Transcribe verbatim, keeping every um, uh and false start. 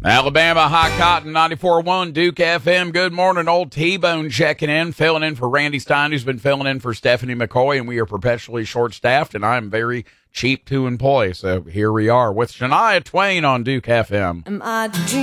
Alabama High Cotton ninety-four point one Duke F M. Good morning. Old T-Bone checking in, filling in for Randy Stein, who's been filling in for Stephanie McCoy, and we are perpetually short-staffed, and I'm very cheap to employ. So here we are with Shania Twain on Duke F M. Am I